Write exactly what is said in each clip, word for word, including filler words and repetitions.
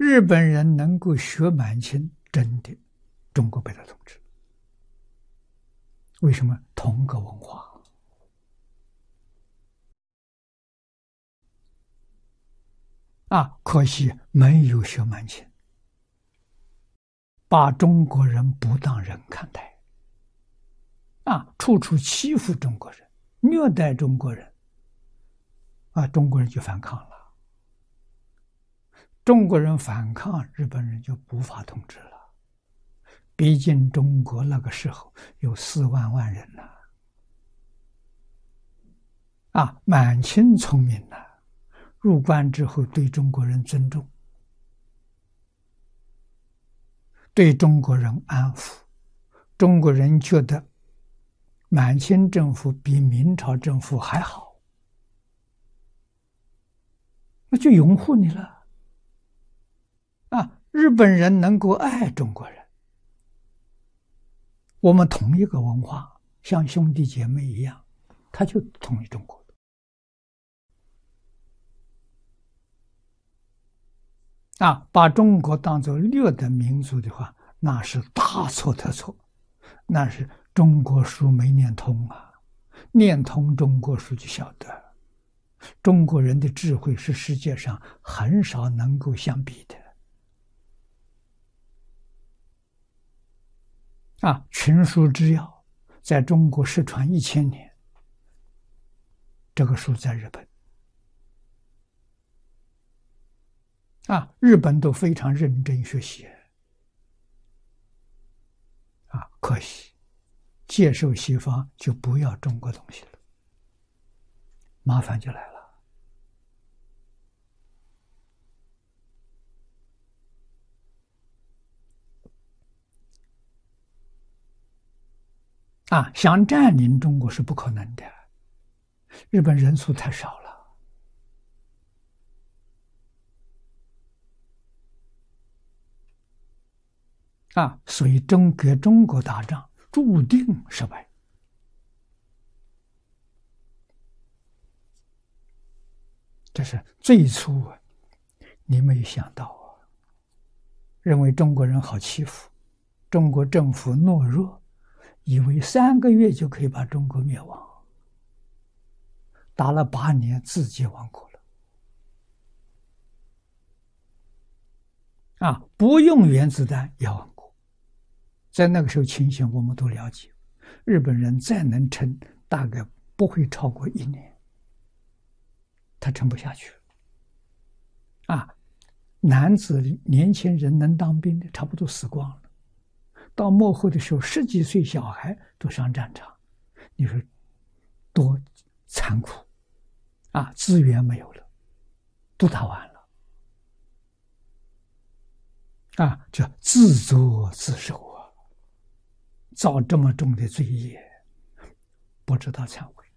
日本人能够学满清，真的中国被他统治。为什么？同个文化啊，可惜没有学满清，把中国人不当人看待啊，处处欺负中国人，虐待中国人啊，中国人就反抗了。中国人反抗，日本人就无法统治了。毕竟中国那个时候有四万万人呐、啊，啊，满清聪明呐、啊，入关之后对中国人尊重，对中国人安抚，中国人觉得满清政府比明朝政府还好，那就拥护你了。啊，日本人能够爱中国人，我们同一个文化，像兄弟姐妹一样，他就同意中国的。啊，把中国当作劣等民族的话，那是大错特错，那是中国书没念通啊，念通中国书就晓得，中国人的智慧是世界上很少能够相比的。啊，群书之要在中国失传一千年，这个书在日本，啊，日本都非常认真学习，啊，可惜接受西方就不要中国东西了，麻烦就来了。啊，想占领中国是不可能的，日本人数太少了。啊，所以中跟中国打仗注定失败。这是最初啊，你没有想到啊，认为中国人好欺负，中国政府懦弱。以为三个月就可以把中国灭亡，打了八年自己亡国了。啊，不用原子弹也亡国。在那个时候情形我们都了解，日本人再能撑，大概不会超过一年，他撑不下去。啊，男子年轻人能当兵的差不多死光了。到末后的时候，十几岁小孩都上战场，你说多残酷啊！资源没有了，都打完了啊！叫自作自受啊！造这么重的罪业，不知道忏悔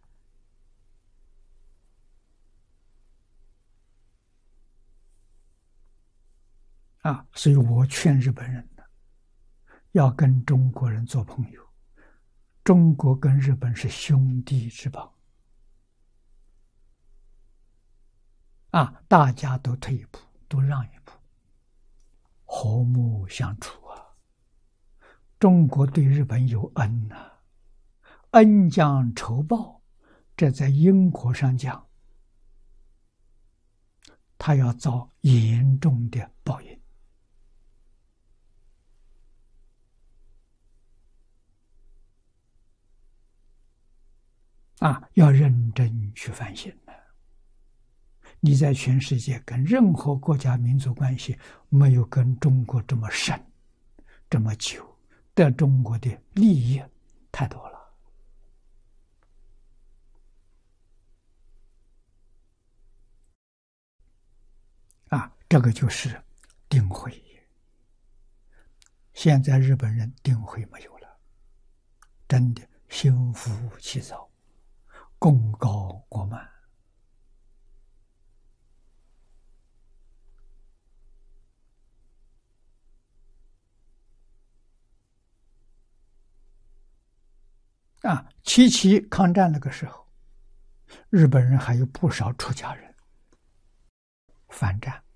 啊！所以我劝日本人要跟中国人做朋友，中国跟日本是兄弟之邦啊，大家都退一步，都让一步，和睦相处啊。中国对日本有恩呐、啊，恩将仇报，这在因果上讲，他要遭严重的报应。啊，要认真去反省的。你在全世界跟任何国家民族关系没有跟中国这么深、这么久，得中国的利益太多了。啊，这个就是定慧。现在日本人定慧没有了，真的心浮气躁。功高过慢啊！七七抗战那个时候，日本人还有不少出家人反战